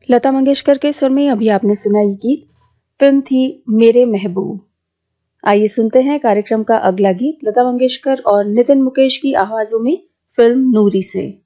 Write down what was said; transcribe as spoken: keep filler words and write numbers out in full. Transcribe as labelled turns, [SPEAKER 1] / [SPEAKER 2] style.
[SPEAKER 1] लता मंगेशकर के स्वर में अभी आपने सुना ये गीत। फिल्म थी मेरे महबूब। आइए सुनते हैं कार्यक्रम का अगला गीत लता मंगेशकर और नितिन मुकेश की आवाजों में फिल्म नूरी से।